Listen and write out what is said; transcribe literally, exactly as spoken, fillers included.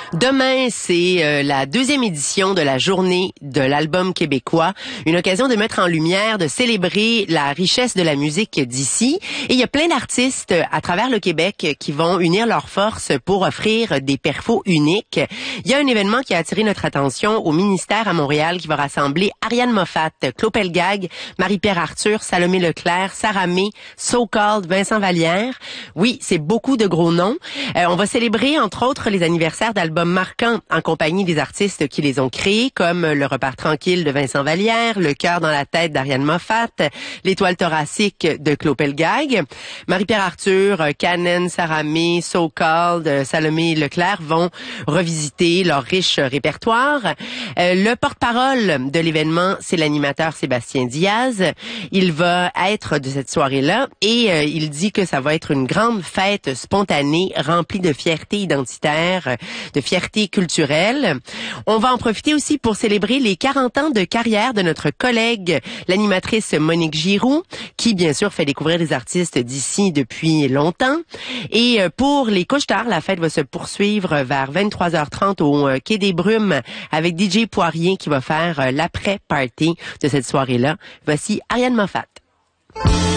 Demain, c'est euh, la deuxième édition de la journée de l'album québécois. Une occasion de mettre en lumière, de célébrer la richesse de la musique d'ici. Et il y a plein d'artistes à travers le Québec qui vont unir leurs forces pour offrir des perfos uniques. Il y a un événement qui a attiré notre attention au ministère à Montréal qui va rassembler Ariane Moffat, Claude Pelgag, Marie-Pierre Arthur, Salomé Leclerc, Sarah May, So Called, Vincent Vallière. Oui, c'est beaucoup de gros noms. Euh, on va célébrer, entre autres, les anniversaires d'albums marquants en compagnie des artistes qui les ont créés, comme Le Repart tranquille de Vincent Vallière, Le cœur dans la tête d'Ariane Moffat, L'étoile thoracique de Claude Pelgag. Marie-Pierre Arthur, Canen, Sarah May, So Called, Salomé Leclerc vont revisiter leur riche répertoire. Euh, le porte-parole de l'événement, c'est l'animateur Sébastien Diaz. Il va être de cette soirée-là et euh, il dit que ça va être une grande fête spontanée remplie de fierté identitaire, de fierté culturelle. On va en profiter aussi pour célébrer les quarante ans de carrière de notre collègue, l'animatrice Monique Giroux, qui bien sûr fait découvrir des artistes d'ici depuis longtemps. Et pour les couche-tard, la fête va se poursuivre vers vingt-trois heures trente au Quai des Brumes avec D J Poirier qui va faire l'après-party de cette soirée-là. Voici Ariane Moffat.